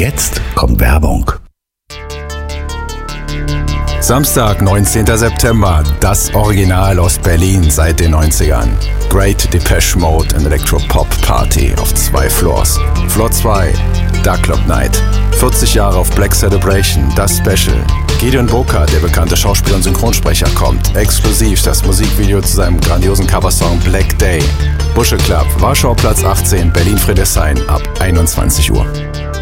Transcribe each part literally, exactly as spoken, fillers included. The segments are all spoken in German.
jetzt kommt Werbung. Samstag, neunzehnten September, das Original aus Berlin seit den neunzigern. Great Depeche Mode and Electro-Pop Party auf zwei Floors. Floor zwei, Dark Club Night. vierzig Jahre auf Black Celebration, das Special. Gideon Burkhardt, der bekannte Schauspieler und Synchronsprecher, kommt. Exklusiv das Musikvideo zu seinem grandiosen Coversong Black Day. Busche Club, Warschau Platz achtzehn, Berlin-Friedrichshain ab einundzwanzig Uhr.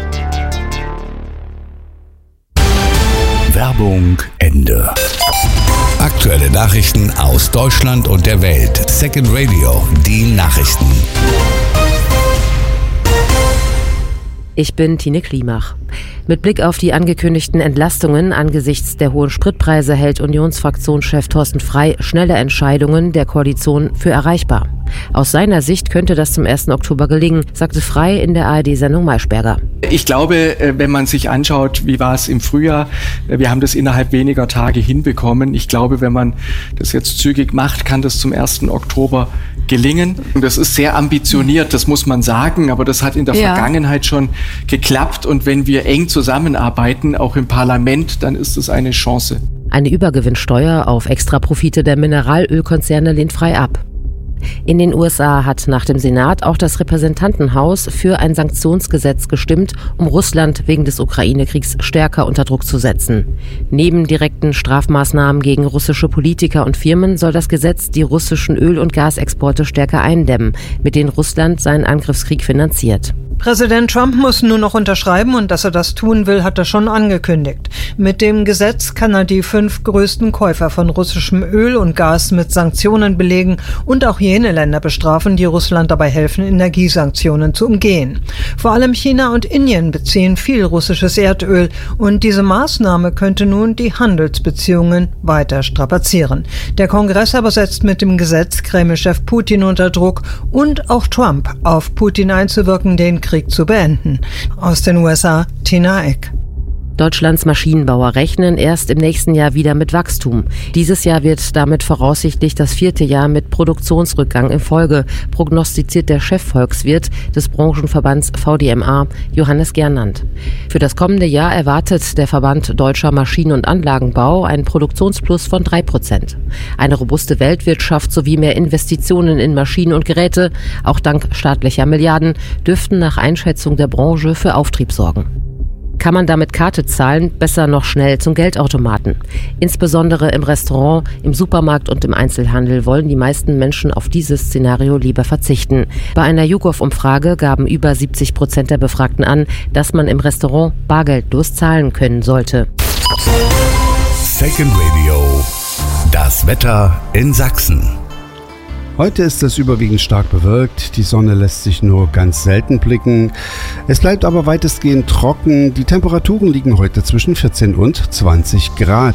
Werbung Ende. Aktuelle Nachrichten aus Deutschland und der Welt. Second Radio, die Nachrichten. Ich bin Tine Klimach. Mit Blick auf die angekündigten Entlastungen angesichts der hohen Spritpreise hält Unionsfraktionschef Thorsten Frey schnelle Entscheidungen der Koalition für erreichbar. Aus seiner Sicht könnte das zum ersten Oktober gelingen, sagte Frey in der A R D-Sendung Maischberger. Ich glaube, wenn man sich anschaut, wie war es im Frühjahr, wir haben das innerhalb weniger Tage hinbekommen. Ich glaube, wenn man das jetzt zügig macht, kann das zum ersten Oktober gelingen. Das ist sehr ambitioniert, das muss man sagen, aber das hat in der ja. Vergangenheit schon geklappt. Und wenn wir eng zusammenarbeiten, auch im Parlament, dann ist es eine Chance. Eine Übergewinnsteuer auf Extraprofite der Mineralölkonzerne lehnt Frey ab. In den U S A hat nach dem Senat auch das Repräsentantenhaus für ein Sanktionsgesetz gestimmt, um Russland wegen des Ukraine-Kriegs stärker unter Druck zu setzen. Neben direkten Strafmaßnahmen gegen russische Politiker und Firmen soll das Gesetz die russischen Öl- und Gasexporte stärker eindämmen, mit denen Russland seinen Angriffskrieg finanziert. Präsident Trump muss nur noch unterschreiben und dass er das tun will, hat er schon angekündigt. Mit dem Gesetz kann er die fünf größten Käufer von russischem Öl und Gas mit Sanktionen belegen und auch jene Länder bestrafen, die Russland dabei helfen, Energiesanktionen zu umgehen. Vor allem China und Indien beziehen viel russisches Erdöl und diese Maßnahme könnte nun die Handelsbeziehungen weiter strapazieren. Der Kongress aber setzt mit dem Gesetz Kreml-Chef Putin unter Druck und auch Trump auf Putin einzuwirken, den Krieg zu beenden. Aus den U S A, Tina Eck. Deutschlands Maschinenbauer rechnen erst im nächsten Jahr wieder mit Wachstum. Dieses Jahr wird damit voraussichtlich das vierte Jahr mit Produktionsrückgang in Folge, prognostiziert der Chefvolkswirt des Branchenverbands V D M A, Johannes Gernand. Für das kommende Jahr erwartet der Verband Deutscher Maschinen- und Anlagenbau einen Produktionsplus von drei Prozent. Eine robuste Weltwirtschaft sowie mehr Investitionen in Maschinen und Geräte, auch dank staatlicher Milliarden, dürften nach Einschätzung der Branche für Auftrieb sorgen. Kann man damit Karte zahlen, besser noch schnell zum Geldautomaten. Insbesondere im Restaurant, im Supermarkt und im Einzelhandel wollen die meisten Menschen auf dieses Szenario lieber verzichten. Bei einer YouGov-Umfrage gaben über siebzig Prozent der Befragten an, dass man im Restaurant bargeldlos zahlen können sollte. Second Radio, das Wetter in Sachsen. Heute ist es überwiegend stark bewölkt, die Sonne lässt sich nur ganz selten blicken. Es bleibt aber weitestgehend trocken, die Temperaturen liegen heute zwischen vierzehn und zwanzig Grad.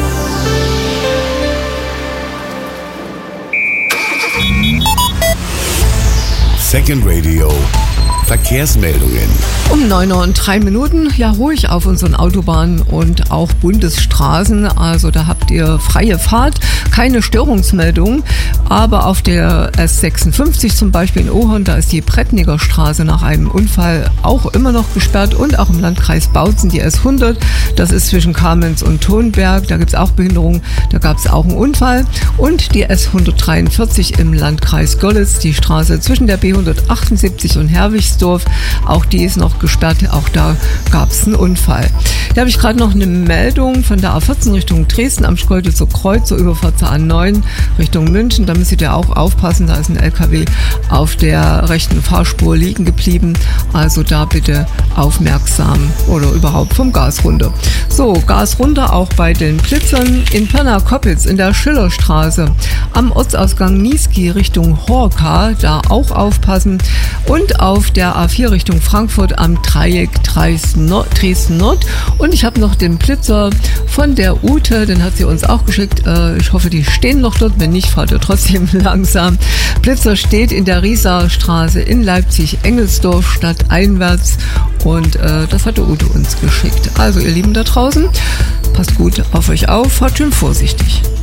Second Radio, Verkehrsmeldungen. Um neun Uhr und drei Minuten, ja ruhig auf unseren Autobahnen und auch Bundesstraßen. Also da habt ihr freie Fahrt, keine Störungsmeldung. Aber auf der S sechsundfünfzig zum Beispiel in Ohorn, da ist die Brettniger Straße nach einem Unfall auch immer noch gesperrt. Und auch im Landkreis Bautzen die S hundert, das ist zwischen Kamenz und Tonberg. Da gibt es auch Behinderungen, da gab es auch einen Unfall. Und die S hundertdreiundvierzig im Landkreis Görlitz, die Straße zwischen der B hundertachtundsiebzig und Herwigsdorf, auch die ist noch gesperrt, auch da gab es einen Unfall. Da habe ich gerade noch eine Meldung von der A vierzehn Richtung Dresden am Schkeuditzer Kreuz zur Überfahrt zur A neun Richtung München. Da müsst ihr auch aufpassen, da ist ein L K W auf der rechten Fahrspur liegen geblieben. Also da bitte aufmerksam oder überhaupt vom Gas runter. So, Gas runter auch bei den Blitzern in Pirna-Koppitz in der Schillerstraße. Am Ortsausgang Niesky Richtung Horka, da auch aufpassen. Und auf der A vier Richtung Frankfurt am Dreieck Dresden Nord. Und ich habe noch den Blitzer von der Ute, den hat sie uns auch geschickt. Ich hoffe, die stehen noch dort. Wenn nicht, fahrt ihr trotzdem langsam. Blitzer steht in der Rieser Straße in Leipzig-Engelsdorf stadteinwärts. Und äh, das hat der Ute uns geschickt. Also ihr Lieben da draußen, passt gut auf euch auf, fahrt schön vorsichtig.